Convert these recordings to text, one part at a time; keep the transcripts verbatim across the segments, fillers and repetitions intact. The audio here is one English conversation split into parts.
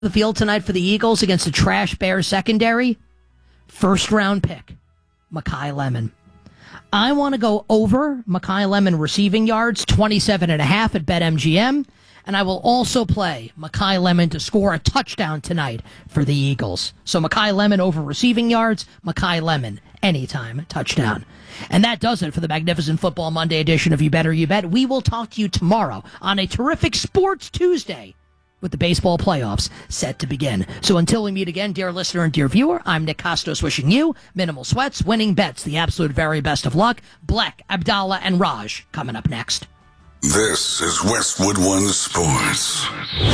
The field tonight for the Eagles against the trash Bears secondary. First round pick, Makai Lemon. I want to go over Makai Lemon receiving yards, twenty-seven and a half at BetMGM. And I will also play Makai Lemon to score a touchdown tonight for the Eagles. So Makai Lemon over receiving yards, Makai Lemon anytime touchdown. And that does it for the Magnificent Football Monday edition of You Better You Bet. We will talk to you tomorrow on a terrific Sports Tuesday with the baseball playoffs set to begin. So until we meet again, dear listener and dear viewer, I'm Nick Costos wishing you minimal sweats, winning bets, the absolute very best of luck. Black, Abdallah, and Raj coming up next. This is Westwood One Sports.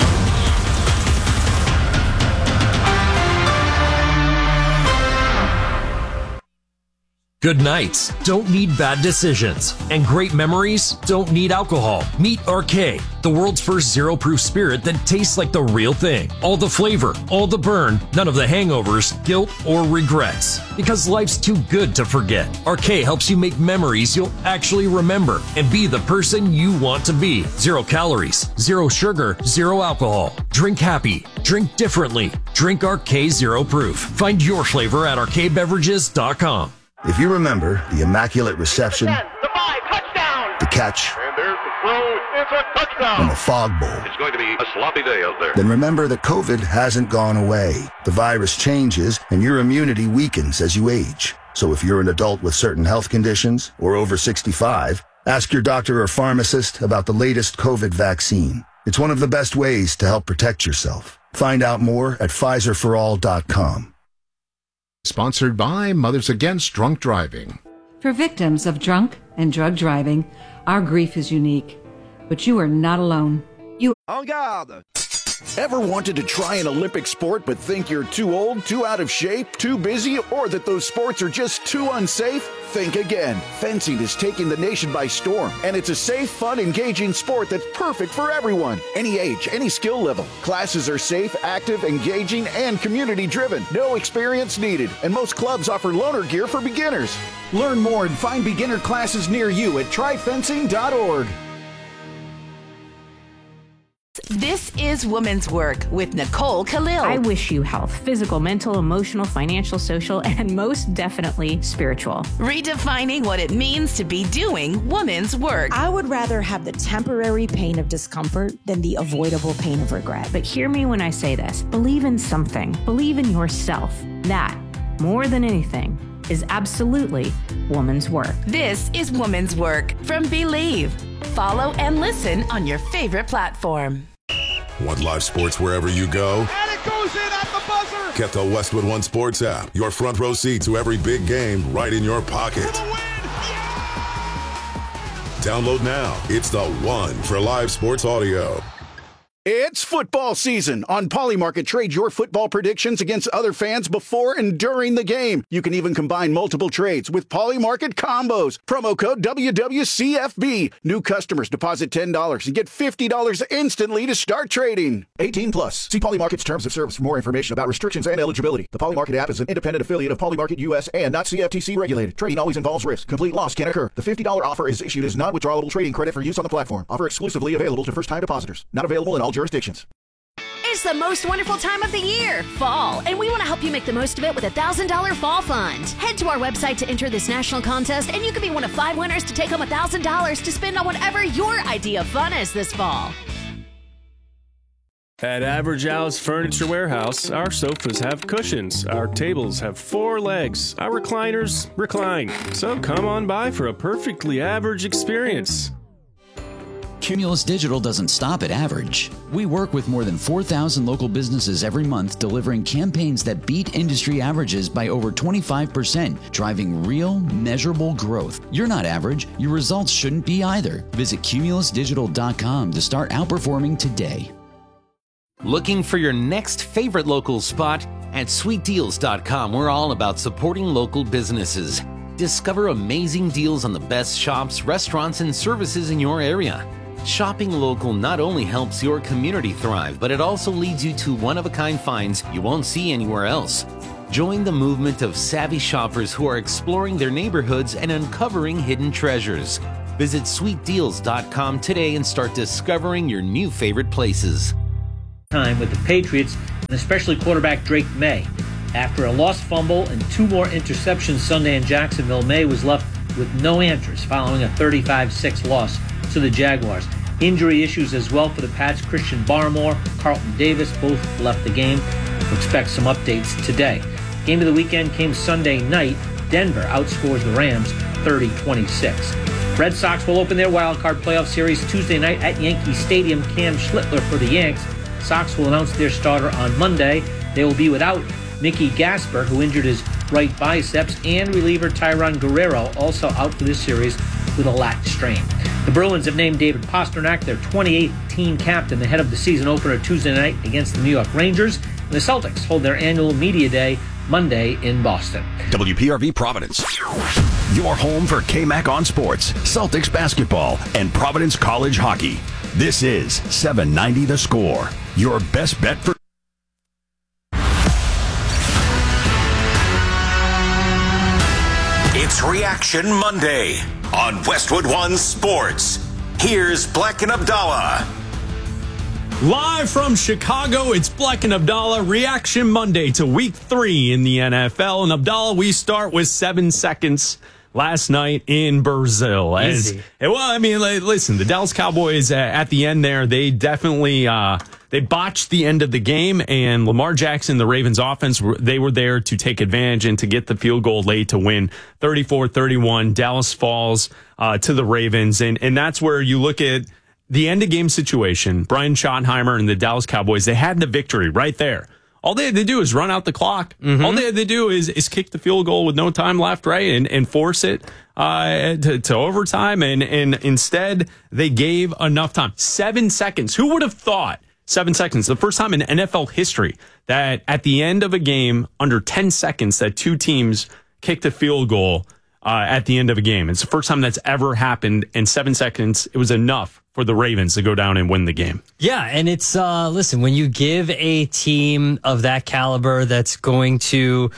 Good nights don't need bad decisions, and great memories don't need alcohol. Meet Arcade, the world's first zero-proof spirit that tastes like the real thing. All the flavor, all the burn, none of the hangovers, guilt, or regrets. Because life's too good to forget. Arcade helps you make memories you'll actually remember and be the person you want to be. Zero calories, zero sugar, zero alcohol. Drink happy, drink differently. Drink Arcade Zero Proof. Find your flavor at arcade beverages dot com. If you remember the immaculate reception, ten, the five, touchdown, the catch, and there's the throw, it's a touchdown, and the fog bowl, it's going to be a sloppy day out there. Then remember that COVID hasn't gone away. The virus changes, and your immunity weakens as you age. So if you're an adult with certain health conditions or over sixty-five, ask your doctor or pharmacist about the latest COVID vaccine. It's one of the best ways to help protect yourself. Find out more at Pfizer for all dot com. Sponsored by Mothers Against Drunk Driving. For victims of drunk and drug driving, our grief is unique. But you are not alone. You En garde! Ever wanted to try an Olympic sport but think you're too old, too out of shape, too busy, or that those sports are just too unsafe? Think again. Fencing is taking the nation by storm, and it's a safe, fun, engaging sport that's perfect for everyone. Any age, any skill level. Classes are safe, active, engaging, and community-driven. No experience needed, and most clubs offer loaner gear for beginners. Learn more and find beginner classes near you at try fencing dot org. This is Women's Work with Nicole Khalil. I wish you health, physical, mental, emotional, financial, social, and most definitely spiritual. Redefining what it means to be doing women's work. I would rather have the temporary pain of discomfort than the avoidable pain of regret. But hear me when I say this. Believe in something. Believe in yourself. That, more than anything, is absolutely woman's work. This is Woman's Work from Believe. Follow and listen on your favorite platform. Want live sports wherever you go? And it goes in at the buzzer! Get the Westwood One Sports app. Your front row seat to every big game right in your pocket. For the win! Yeah! Download now. It's the one for live sports audio. It's football season. On Polymarket, trade your football predictions against other fans before and during the game. You can even combine multiple trades with Polymarket combos. Promo code W W C F B. New customers deposit ten dollars and get fifty dollars instantly to start trading. eighteen plus. See Polymarket's terms of service for more information about restrictions and eligibility. The Polymarket app is an independent affiliate of Polymarket U S and not C F T C regulated. Trading always involves risk. Complete loss can occur. The fifty dollars offer is issued as non-withdrawable trading credit for use on the platform. Offer exclusively available to first-time depositors. Not available in all jurisdictions. It's the most wonderful time of the year, fall, and we want to help you make the most of it with a one thousand dollars Fall Fund. Head to our website to enter this national contest, and you can be one of five winners to take home one thousand dollars to spend on whatever your idea of fun is this fall. At Average Al's Furniture Warehouse, our sofas have cushions, our tables have four legs, our recliners recline. So come on by for a perfectly average experience. Cumulus Digital doesn't stop at average. We work with more than four thousand local businesses every month, delivering campaigns that beat industry averages by over twenty-five percent, driving real, measurable growth. You're not average. Your results shouldn't be either. Visit cumulus digital dot com to start outperforming today. Looking for your next favorite local spot? At sweet deals dot com, we're all about supporting local businesses. Discover amazing deals on the best shops, restaurants, and services in your area. Shopping local not only helps your community thrive, but it also leads you to one-of-a-kind finds you won't see anywhere else. Join the movement of savvy shoppers who are exploring their neighborhoods and uncovering hidden treasures. Visit sweet deals dot com today and start discovering your new favorite places. Time with the Patriots and especially quarterback Drake May. After a lost fumble and two more interceptions Sunday in Jacksonville, May was left with no answers following a thirty-five six loss to the Jaguars. Injury issues as well for the Pats. Christian Barmore, Carlton Davis both left the game. We'll expect some updates today. Game of the weekend came Sunday night. Denver outscores the Rams thirty twenty-six. Red Sox will open their wild card playoff series Tuesday night at Yankee Stadium. Cam Schlittler for the Yanks. Sox will announce their starter on Monday. They will be without Mickey Gasper, who injured his right biceps, and reliever Tyron Guerrero, also out for this series with a lat strain. The Bruins have named David Pastrnak their twenty-eighth team captain ahead of the season opener Tuesday night against the New York Rangers. And the Celtics hold their annual media day Monday in Boston. W P R V Providence, your home for K-Mac on Sports, Celtics basketball, and Providence College hockey. This is seven ninety The Score, your best bet for... It's Reaction Monday on Westwood One Sports. Here's Black and Abdallah. Live from Chicago, it's Black and Abdallah, Reaction Monday to week three in the N F L. And Abdallah, we start with seven seconds last night in Brazil. As, Easy. well, I mean, listen, the Dallas Cowboys uh, at the end there, they definitely uh, they botched the end of the game. And Lamar Jackson, the Ravens offense, they were there to take advantage and to get the field goal late to win thirty-four thirty-one. Dallas falls uh, to the Ravens. And, and that's where you look at the end of game situation. Brian Schottenheimer and the Dallas Cowboys, they had the victory right there. All they had to do is run out the clock. Mm-hmm. All they had to do is is kick the field goal with no time left, right, and, and force it uh, to, to overtime. And, and instead, they gave enough time. Seven seconds. Who would have thought seven seconds? The first time in N F L history that at the end of a game, under ten seconds, that two teams kicked a field goal uh, at the end of a game. It's the first time that's ever happened. In seven seconds, it was enough for the Ravens to go down and win the game. Yeah, and it's, uh, listen, when you give a team of that caliber that's going to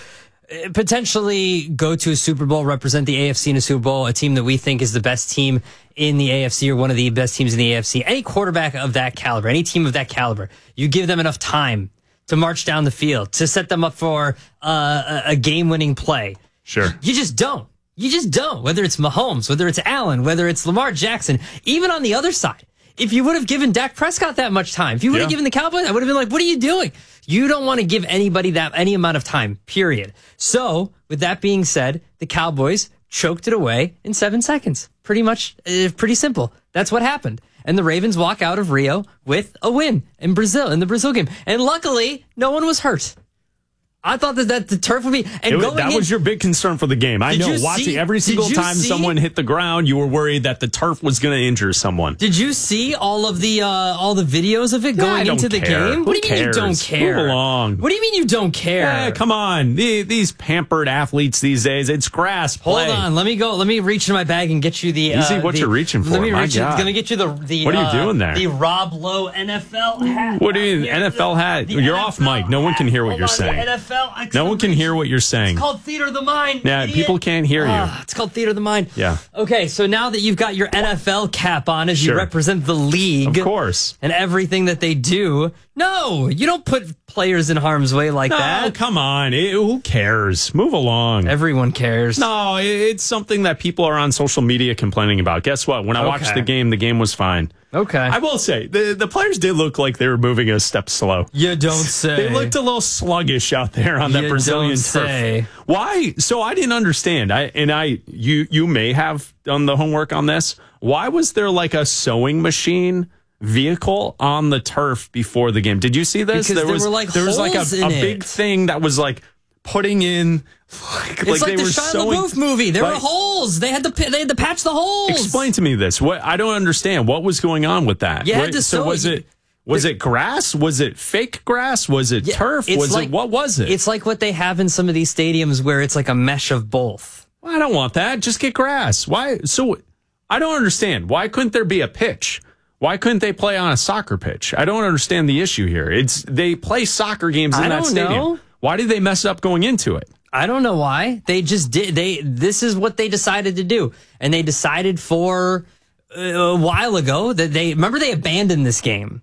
potentially go to a Super Bowl, represent the A F C in a Super Bowl, a team that we think is the best team in the A F C or one of the best teams in the A F C, any quarterback of that caliber, any team of that caliber, you give them enough time to march down the field, to set them up for uh, a game-winning play. Sure. You just don't. You just don't, whether it's Mahomes, whether it's Allen, whether it's Lamar Jackson, even on the other side. If you would have given Dak Prescott that much time, if you would yeah. have given the Cowboys, I would have been like, what are you doing? You don't want to give anybody that any amount of time, period. So, with that being said, the Cowboys choked it away in seven seconds. Pretty much, uh, pretty simple. That's what happened. And the Ravens walk out of Rio with a win in Brazil, in the Brazil game. And luckily, no one was hurt. I thought that, that the turf would be... And it, going that in, was your big concern for the game. I know, watching see, every single time see, someone hit the ground, you were worried that the turf was going to injure someone. Did you see all of the uh, all the videos of it yeah, going into the care. game? Who What do you cares? mean you don't care? Move along. What do you mean you don't care? Yeah, come on. The, these pampered athletes these days, it's grass play. Hold on. Let me go. Let me reach in my bag and get you the... Uh, you see what the, you're reaching for. Let me My reach God. It's going to get you the... the what are you uh, doing there? The Rob Lowe N F L hat. What do you mean, N F L hat? The You're N F L off mic. No one can hear what Hold you're on, saying. N F L No one can hear what you're saying. It's called Theater of the Mind. Yeah, idiot. people can't hear you. Uh, it's called Theater of the Mind. Yeah. Okay, so now that you've got your N F L cap on as Sure. you represent the league. Of course. And everything that they do. No, you don't put players in harm's way like no, that. come on. It, who cares? Move along. Everyone cares. No, it, it's something that people are on social media complaining about. Guess what? When I Okay. watched the game, the game was fine. Okay. I will say, the, the players did look like they were moving a step slow. You don't say. They looked a little sluggish out there on that You Brazilian don't turf. say. Why? So I didn't understand. I and I you you may have done the homework on this. Why was there like a sewing machine vehicle on the turf before the game? Did you see this? Because there there was were, like, there was like a, holes in a big it. thing that was like putting in like, It's like like, they the were Shia sewing. LaBeouf movie. There Right. were holes. They had to they had to patch the holes. Explain to me this. What I don't understand. What was going on with that? You had What- to so sew was it. it was it grass? Was it fake grass? Was it Yeah, turf? it's Was like- it what was it? It's like what they have in some of these stadiums where it's like a mesh of both. Well, I don't want that. Just get grass. Why? So I don't understand. Why couldn't there be a pitch? Why couldn't they play on a soccer pitch? I don't understand the issue here. It's they play soccer games in I that don't stadium. know. Why did they mess up going into it? I don't know why. They just did. They this is what they decided to do, and they decided for uh, a while ago that they remember they abandoned this game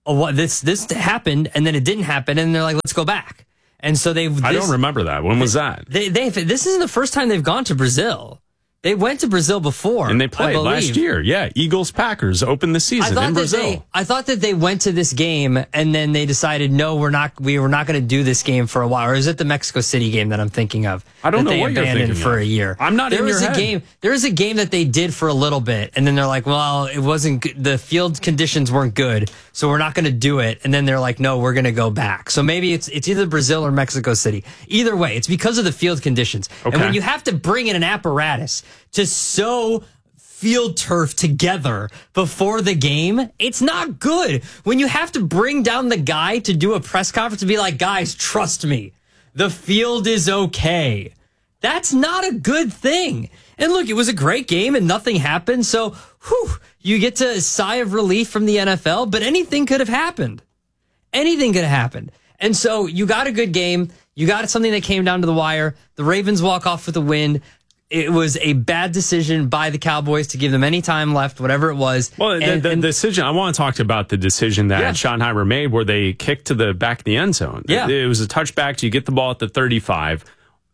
oh, what this this happened, and then it didn't happen, and they're like, let's go back. And so they. I don't remember that. When was that? They they this isn't the first time they've gone to Brazil. They went to Brazil before, and they played last year. Yeah, Eagles Packers opened the season in Brazil. They, I thought that they went to this game and then they decided, no, we're not. We were not going to do this game for a while. Or is it the Mexico City game that I'm thinking of? I don't know they what you're abandoned thinking for of. a year. I'm not there in was your a head. game. There was a game that they did for a little bit, and then they're like, well, it wasn't. Good. The field conditions weren't good, so we're not going to do it. And then they're like, no, we're going to go back. So maybe it's it's either Brazil or Mexico City. Either way, it's because of the field conditions. Okay. And when you have to bring in an apparatus to sew field turf together before the game, it's not good. When you have to bring down the guy to do a press conference and be like, guys, trust me, the field is okay. That's not a good thing. And look, it was a great game and nothing happened. So, whew, you get to a sigh of relief from the N F L, but anything could have happened. Anything could have happened. And so you got a good game. You got something that came down to the wire. The Ravens walk off with a win. It was a bad decision by the Cowboys to give them any time left, whatever it was. Well, the, and, the and, decision, I want to talk about the decision that Yeah. Schottenheimer made where they kicked to the back of the end zone. Yeah. It, it was a touchback, so you get the ball at the thirty-five,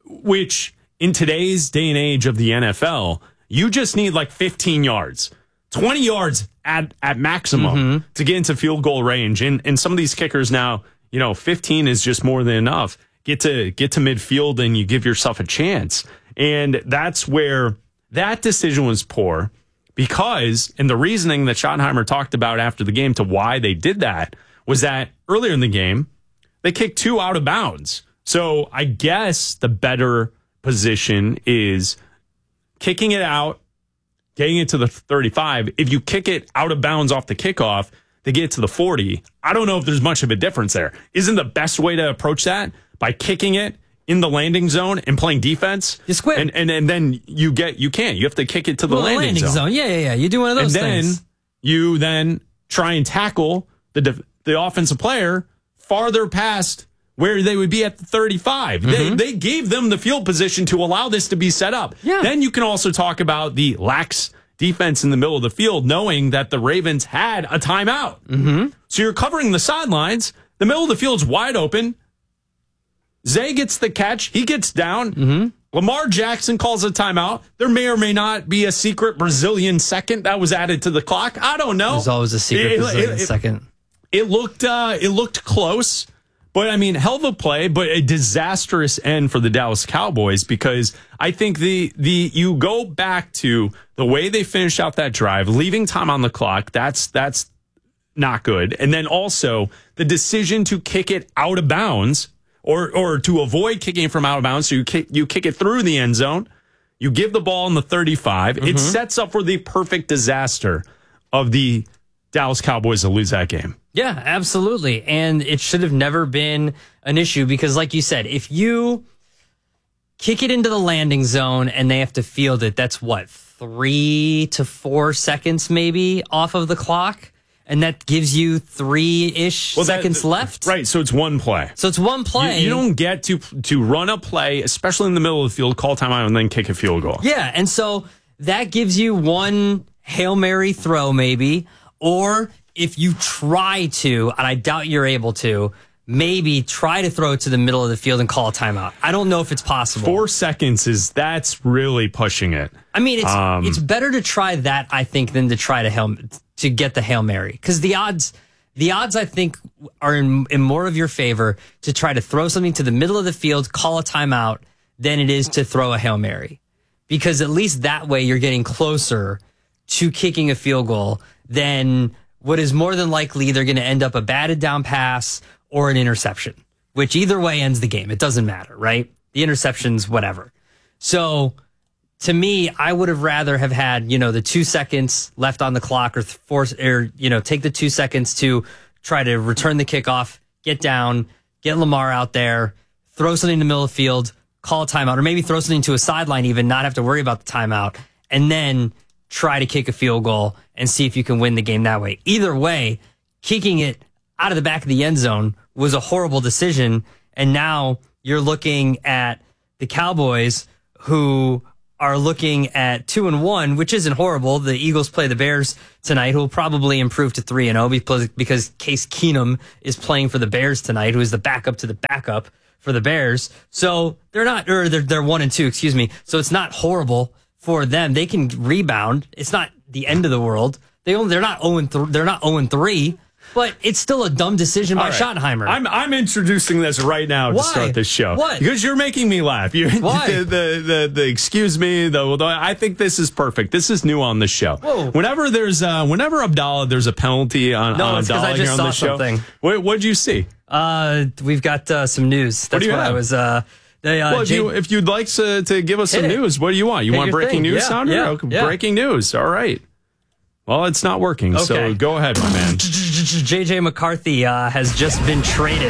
which in today's day and age of the N F L, you just need like fifteen yards, twenty yards at, at maximum Mm-hmm. to get into field goal range. And, and some of these kickers now, you know, fifteen is just more than enough. Get to get to midfield and you give yourself a chance. And that's where that decision was poor because, and the reasoning that Schottenheimer talked about after the game to why they did that was that earlier in the game, they kicked two out of bounds. So I guess the better position is kicking it out, getting it to the thirty-five. If you kick it out of bounds off the kickoff, they get to the forty. I don't know if there's much of a difference there. Isn't the best way to approach that by kicking it in the landing zone and playing defense? You squib. And, and and then you get you can't. You have to kick it to the well, landing, landing zone. zone. Yeah, yeah, yeah. You do one of those and then things. you then try and tackle the def- the offensive player farther past where they would be at the thirty-five. Mm-hmm. They, they gave them the field position to allow this to be set up. Yeah. Then you can also talk about the lax defense in the middle of the field, knowing that the Ravens had a timeout. Mm-hmm. So you're covering the sidelines. The middle of the field's wide open. Zay gets the catch. He gets down. Mm-hmm. Lamar Jackson calls a timeout. There may or may not be a secret Brazilian second that was added to the clock. I don't know. There's always a secret It- Brazilian it- it- second. It looked uh, it looked close, but I mean, hell of a play, but a disastrous end for the Dallas Cowboys because I think the the you go back to the way they finished out that drive, leaving time on the clock. That's that's not good, and then also the decision to kick it out of bounds. Or or to avoid kicking it from out of bounds, so you kick, you kick it through the end zone. You give the ball in the thirty-five. Mm-hmm. It sets up for the perfect disaster of the Dallas Cowboys to lose that game. Yeah, absolutely. And it should have never been an issue because, like you said, if you kick it into the landing zone and they have to field it, that's what, three to four seconds maybe off of the clock? And that gives you three-ish Well, that- seconds left? Right, so it's one play. So it's one play. You, you don't get to to run a play, especially in the middle of the field, call timeout, and then kick a field goal. Yeah, and so that gives you one Hail Mary throw maybe, or if you try to, and I doubt you're able to, maybe try to throw it to the middle of the field and call a timeout. I don't know if it's possible. Four seconds is, that's really pushing it. I mean, it's Um, it's better to try that, I think, than to try to Hail, to get the Hail Mary. Because the odds, the odds, I think, are in, in more of your favor to try to throw something to the middle of the field, call a timeout, than it is to throw a Hail Mary. Because at least that way you're getting closer to kicking a field goal than what is more than likely either going to end up a batted down pass or an interception, which either way ends the game. It doesn't matter, right? The interception's whatever. So to me, I would have rather have had, you know, the two seconds left on the clock or force or, you know, take the two seconds to try to return the kickoff, get down, get Lamar out there, throw something in the middle of the field, call a timeout, or maybe throw something to a sideline even, not have to worry about the timeout, and then try to kick a field goal and see if you can win the game that way. Either way, kicking it out of the back of the end zone was a horrible decision. And now you're looking at the Cowboys who are looking at two and one, which isn't horrible. The Eagles play the Bears tonight, who will probably improve to three and zero because because Case Keenum is playing for the Bears tonight, who is the backup to the backup for the Bears. So they're not, or they're they're one and two, excuse me. So it's not horrible for them. They can rebound. It's not the end of the world. They only, they're not zero and th- they're not zero and three. But it's still a dumb decision by right. Schottenheimer. I'm I'm introducing this right now Why? to start this show. What? Because you're making me laugh. You, Why? The, the, the, the excuse me, the, the, I think this is perfect. This is new on the show. Whoa. Whenever there's uh, whenever Abdallah, there's a penalty on, no, on it's 'cause Abdallah I just here on saw the show. Something. What what'd you see? Uh, we've got uh, some news. That's what, do you what have? I was. Uh, they, uh, well, if, Jay- you, if you'd like to, to give us Hit some it. news, what do you want? You Hit want your breaking thing. news, Yeah, Sounder? yeah, Okay, yeah. Breaking news. All right. Well, it's not working, Okay. so go ahead, my man. J J McCarthy uh, has just been traded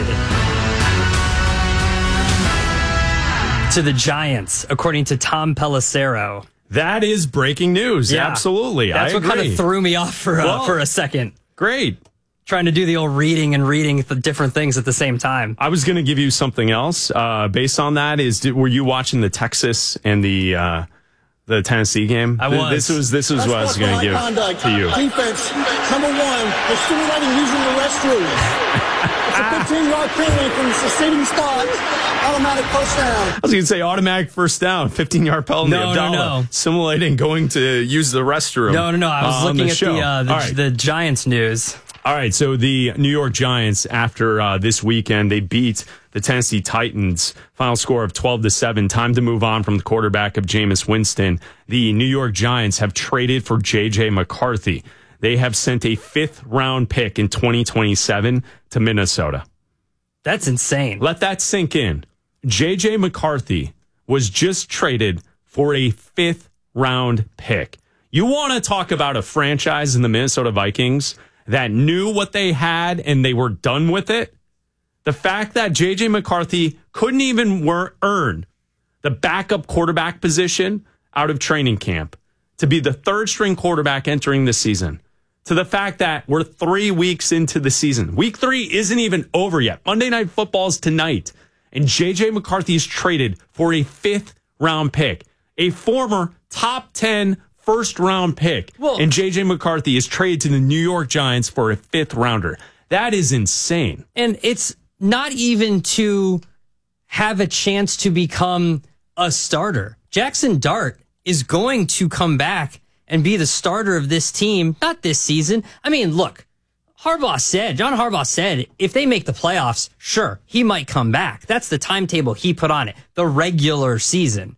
to the Giants, according to Tom Pelissero. That is breaking news. Yeah. Absolutely. That's I what agree. kind of threw me off for uh, Well, for a second. Great. Trying to do the old reading and reading the different things at the same time. I was going to give you something else uh, based on that. Is did, were you watching the Texas and the uh, the Tennessee game? I was. This was this was what I was going to give conduct. to you. Defense, number one, they're simulating using the restroom. It's a fifteen-yard penalty from the succeeding spot. Automatic first down. I was going to say automatic first down, fifteen-yard penalty. No, no, Abdallah no. Simulating going to use the restroom. No, no, no. I was uh, on looking the at show. the uh, the, All right. the Giants news. All right, so the New York Giants, after uh, this weekend, they beat the Tennessee Titans. Final score of twelve to seven. Time to move on from the quarterback of Jameis Winston. The New York Giants have traded for J J McCarthy. They have sent a fifth-round pick in twenty twenty-seven to Minnesota. That's insane. Let that sink in. J J McCarthy was just traded for a fifth-round pick. You want to talk about a franchise in the Minnesota Vikings that knew what they had and they were done with it? The fact that J J McCarthy couldn't even wor- earn the backup quarterback position out of training camp to be the third string quarterback entering the season, to the fact that we're three weeks into the season. Week three isn't even over yet. Monday Night Football's tonight. And J J McCarthy is traded for a fifth round pick, a former top ten first round pick. Well, and J J McCarthy is traded to the New York Giants for a fifth rounder. That is insane. And it's not even to have a chance to become a starter. Jackson Dart is going to come back and be the starter of this team, not this season. I mean, look, Harbaugh said, John Harbaugh said, if they make the playoffs, sure, he might come back. That's the timetable he put on it, the regular season.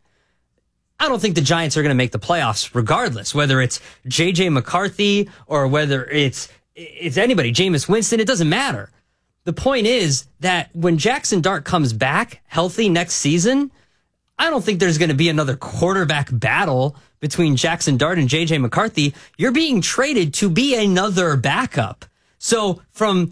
I don't think the Giants are going to make the playoffs regardless, whether it's J J McCarthy or whether it's it's anybody, Jameis Winston, it doesn't matter. The point is that when Jackson Dart comes back healthy next season, I don't think there's going to be another quarterback battle between Jackson Dart and J J McCarthy. You're being traded to be another backup. So from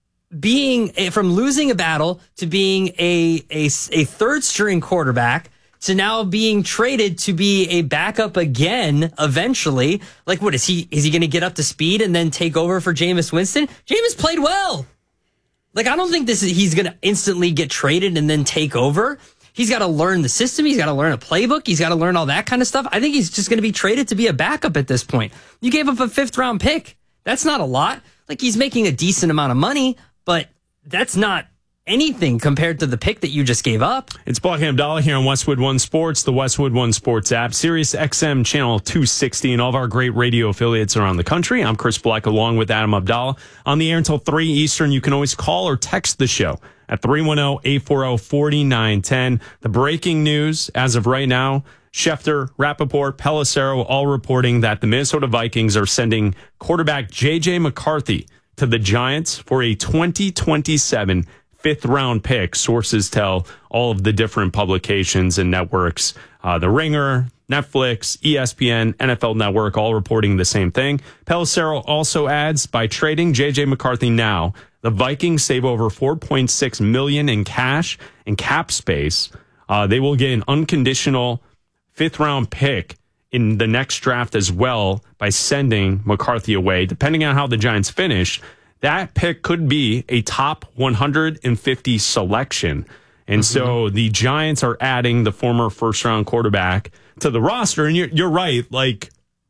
being from losing a battle to being a a, a third string quarterback to now being traded to be a backup again eventually. Like, what is he? Is he going to get up to speed and then take over for Jameis Winston? Jameis played well. Like, I don't think this is he's going to instantly get traded and then take over. He's got to learn the system. He's got to learn a playbook. He's got to learn all that kind of stuff. I think he's just going to be traded to be a backup at this point. You gave up a fifth round pick. That's not a lot. Like, he's making a decent amount of money, but that's not anything compared to the pick that you just gave up. It's Buck and Abdallah here on Westwood One Sports, the Westwood One Sports app, Sirius X M channel two sixty, and all of our great radio affiliates around the country. I'm Chris Black along with Adam Abdallah. On the air until three Eastern. You can always call or text the show at three one zero, eight four zero, four nine one zero. The breaking news as of right now, Schefter, Rappaport, Pelissero all reporting that the Minnesota Vikings are sending quarterback J J McCarthy to the Giants for a twenty twenty-seven fifth round pick. Sources tell all of the different publications and networks, uh, The Ringer, Netflix, E S P N, N F L Network, all reporting the same thing. Pelissero also adds, by trading J J McCarthy now, the Vikings save over four point six million dollars in cash and cap space. Uh, they will get an unconditional fifth round pick in the next draft as well by sending McCarthy away. Depending on how the Giants finish, that pick could be a top one hundred fifty selection. And mm-hmm. so the Giants are adding the former first round quarterback to the roster. And you're, you're right. Like,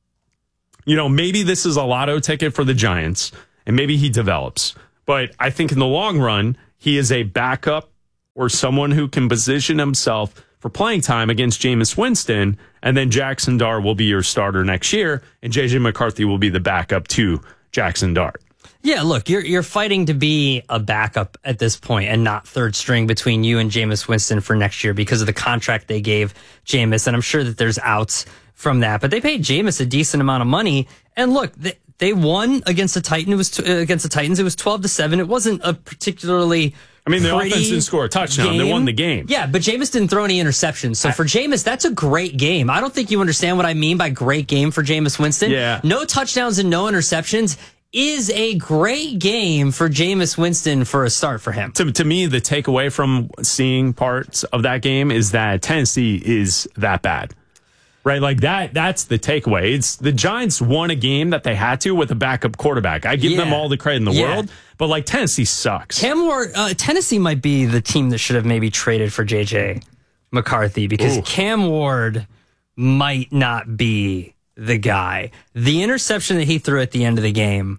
you know, maybe this is a lotto ticket for the Giants, and maybe he develops. But I think in the long run, he is a backup or someone who can position himself for playing time against Jameis Winston, and then Jackson Dart will be your starter next year, and J J McCarthy will be the backup to Jackson Dart. Yeah, look, you're you're fighting to be a backup at this point and not third string between you and Jameis Winston for next year because of the contract they gave Jameis, and I'm sure that there's outs from that. But they paid Jameis a decent amount of money, and look, they, they won against the Titan. It was t- against the Titans. It was twelve to seven. It wasn't a particularly I mean, the offense didn't score a touchdown. Game. They won the game. Yeah, but Jameis didn't throw any interceptions. So for Jameis, that's a great game. I don't think you understand what I mean by great game for Jameis Winston. Yeah. No touchdowns and no interceptions is a great game for Jameis Winston for a start for him. To, to me, the takeaway from seeing parts of that game is that Tennessee is that bad. Right, like that. That's the takeaway. It's the Giants won a game that they had to with a backup quarterback. I give Yeah. them all the credit in the Yeah. world, but like Tennessee sucks. Cam Ward, uh, Tennessee might be the team that should have maybe traded for J J McCarthy because Ooh. Cam Ward might not be the guy. The interception that he threw at the end of the game,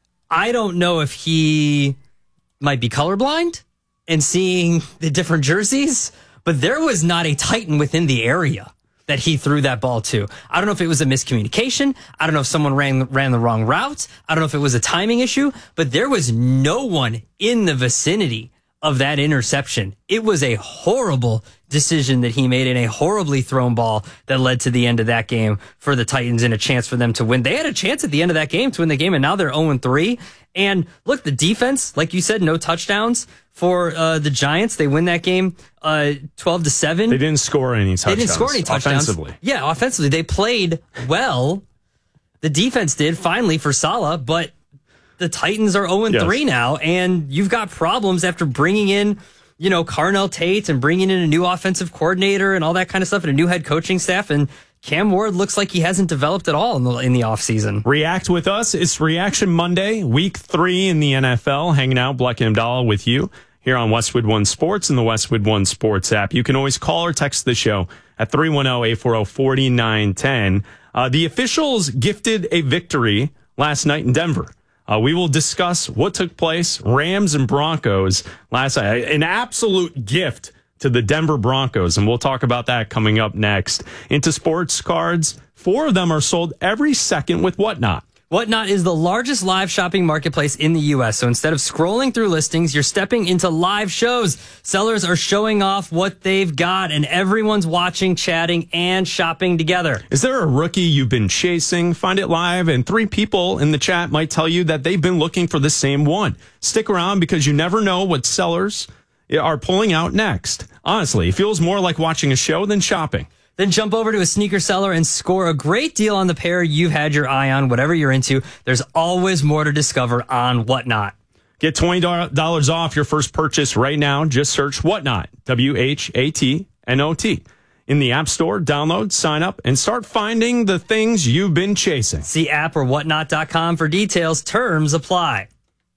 I don't know if he might be colorblind and seeing the different jerseys, but there was not a Titan within the area that he threw that ball to. I don't know if it was a miscommunication. I don't know if someone ran ran the wrong route. I don't know if it was a timing issue, but there was no one in the vicinity of that interception. It was a horrible decision that he made and a horribly thrown ball that led to the end of that game for the Titans and a chance for them to win. They had a chance at the end of that game to win the game, and now they're oh and three. And look, the defense, like you said, no touchdowns for uh, the Giants. They win that game uh, twelve to seven. They didn't score any touchdowns. They didn't score any touchdowns. Offensively. Yeah, offensively. They played well. The defense did, finally, for Saleh, but the Titans are oh and three Yes. now, and you've got problems after bringing in, you know, Carnell Tate and bringing in a new offensive coordinator and all that kind of stuff and a new head coaching staff, and Cam Ward looks like he hasn't developed at all in the, in the offseason. React with us. It's Reaction Monday, week three in the N F L. Hanging out, Black and Abdallah with you here on Westwood One Sports and the Westwood One Sports app. You can always call or text the show at three one zero, eight four zero, four nine one zero. Uh, the officials gifted a victory last night in Denver. Uh, we will discuss what took place, Rams and Broncos last night. An absolute gift to the Denver Broncos, and we'll talk about that coming up next. Into sports cards, four of them are sold every second with Whatnot. Whatnot is the largest live shopping marketplace in the U S. So instead of scrolling through listings, you're stepping into live shows. Sellers are showing off what they've got, and everyone's watching, chatting, and shopping together. Is there a rookie you've been chasing? Find it live, and three people in the chat might tell you that they've been looking for the same one. Stick around because you never know what sellers are pulling out next. Honestly, it feels more like watching a show than shopping. Then jump over to a sneaker seller and score a great deal on the pair you've had your eye on, whatever you're into. There's always more to discover on Whatnot. Get twenty dollars off your first purchase right now. Just search Whatnot, W H A T N O T. In the App Store, download, sign up, and start finding the things you've been chasing. See app or whatnot dot com for details. Terms apply.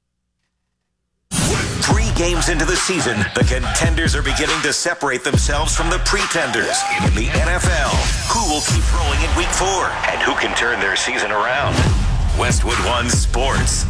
Three games into the season, the contenders are beginning to separate themselves from the pretenders. In the N F L, who will keep rolling in week four? And who can turn their season around? Westwood One Sports.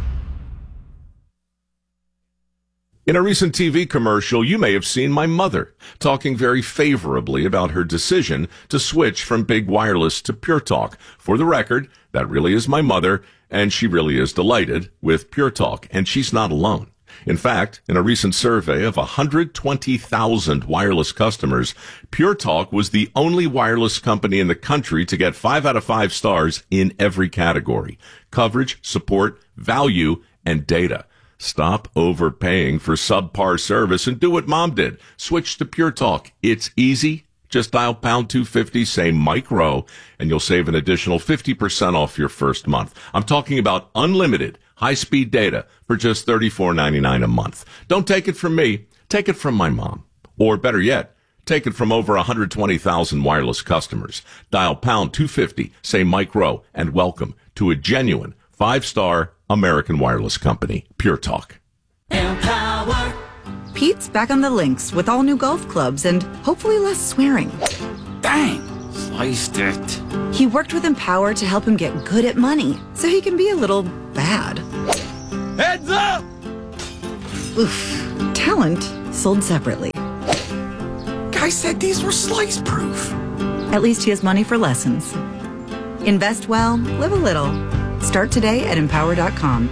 In a recent T V commercial, you may have seen my mother talking very favorably about her decision to switch from Big Wireless to Pure Talk. For the record, that really is my mother, and she really is delighted with Pure Talk, and she's not alone. In fact, in a recent survey of one hundred twenty thousand wireless customers, Pure Talk was the only wireless company in the country to get five out of five stars in every category: coverage, support, value, and data. Stop overpaying for subpar service and do what Mom did. Switch to Pure Talk. It's easy. Just dial pound two fifty, say Mike Rowe, and you'll save an additional fifty percent off your first month. I'm talking about unlimited high-speed data for just thirty-four ninety-nine a month. Don't take it from me. Take it from my mom. Or better yet, take it from over one hundred twenty thousand wireless customers. Dial pound two fifty, say Mike Rowe, and welcome to a genuine five-star American wireless company, Pure Talk. Empower. Pete's back on the links with all new golf clubs and hopefully less swearing. Dang, sliced it. He worked with Empower to help him get good at money, so he can be a little bad. Heads up! Oof. Talent sold separately. Guy said these were slice-proof. At least he has money for lessons. Invest well, live a little. Start today at empower dot com.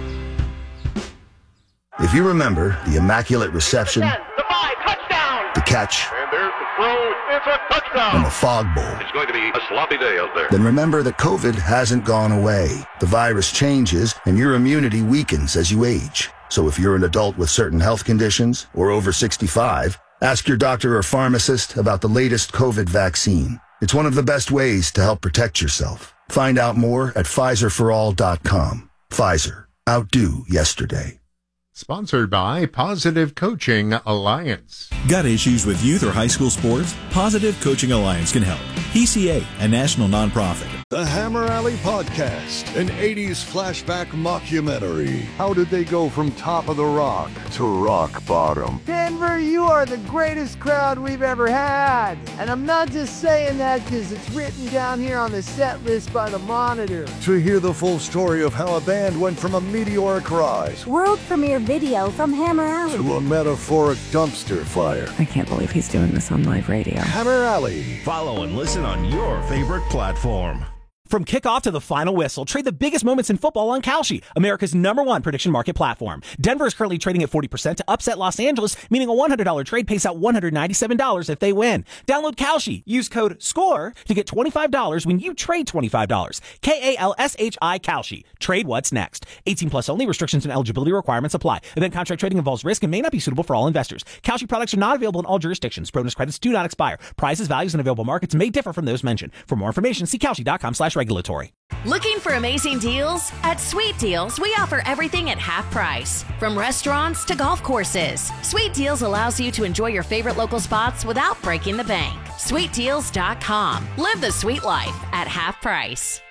If you remember the Immaculate Reception, The five, touchdown! the catch, And there's the throw. It's a touchdown. and the Fog Bowl, It's going to be a sloppy day out there. then remember that COVID hasn't gone away. The virus changes, and your immunity weakens as you age. So if you're an adult with certain health conditions or over sixty-five, ask your doctor or pharmacist about the latest COVID vaccine. It's one of the best ways to help protect yourself. Find out more at Pfizer for all dot com. Pfizer. Outdo yesterday. Sponsored by Positive Coaching Alliance. Got issues with youth or high school sports? Positive Coaching Alliance can help. P C A, a national nonprofit. The Hammer Alley Podcast, an eighties flashback mockumentary. How did they go from top of the rock to rock bottom? Denver, you are the greatest crowd we've ever had. And I'm not just saying that because it's written down here on the set list by the Monitor. To hear the full story of how a band went from a meteoric rise World premiere video from Hammer Alley. to a metaphoric dumpster fire. I can't believe he's doing this on live radio. Hammer Alley. Follow and listen on your favorite platform. From kickoff to the final whistle, trade the biggest moments in football on Kalshi, America's number one prediction market platform. Denver is currently trading at forty percent to upset Los Angeles, meaning a one hundred dollars trade pays out one hundred ninety-seven dollars if they win. Download Kalshi. Use code SCORE to get twenty-five dollars when you trade twenty-five dollars. K A L S H I Kalshi. Trade what's next. eighteen plus only. Restrictions and eligibility requirements apply. Event contract trading involves risk and may not be suitable for all investors. Kalshi products are not available in all jurisdictions. Bonus credits do not expire. Prices, values, and available markets may differ from those mentioned. For more information, see Kalshi dot com slash regulatory. Looking for amazing deals? At Sweet Deals, we offer everything at half price. From restaurants to golf courses, Sweet Deals allows you to enjoy your favorite local spots without breaking the bank. sweet deals dot com. Live the sweet life at half price.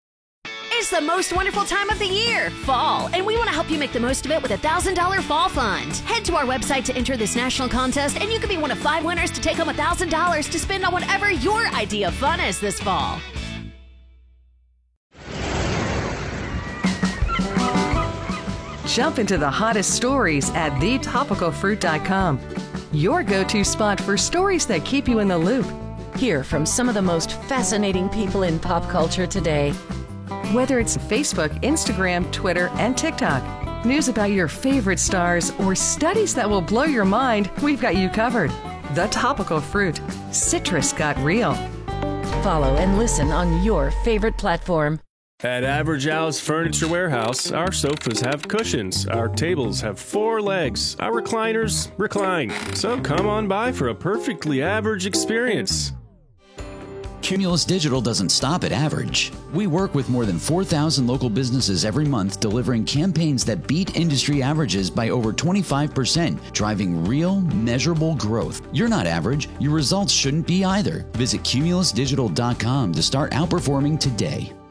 It's the most wonderful time of the year, fall, and we want to help you make the most of it with a one thousand dollars fall fund. Head to our website to enter this national contest, and you could be one of five winners to take home one thousand dollars to spend on whatever your idea of fun is this fall. Jump into the hottest stories at the topical fruit dot com. Your go-to spot for stories that keep you in the loop. Hear from some of the most fascinating people in pop culture today. Whether it's Facebook, Instagram, Twitter, and TikTok, news about your favorite stars, or studies that will blow your mind, we've got you covered. The Topical Fruit. Citrus got real. Follow and listen on your favorite platform. At Average Al's Furniture Warehouse, our sofas have cushions, our tables have four legs, our recliners recline. So come on by for a perfectly average experience. Cumulus Digital doesn't stop at average. We work with more than four thousand local businesses every month, delivering campaigns that beat industry averages by over twenty-five percent, driving real, measurable growth. You're not average. Your results shouldn't be either. Visit cumulus digital dot com to start outperforming today.